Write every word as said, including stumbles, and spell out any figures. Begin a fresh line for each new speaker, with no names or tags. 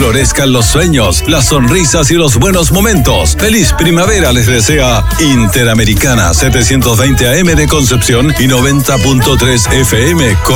florezcan los sueños, las sonrisas y los buenos momentos. Feliz primavera les desea Interamericana, setecientos veinte A M de Concepción y noventa punto tres F M.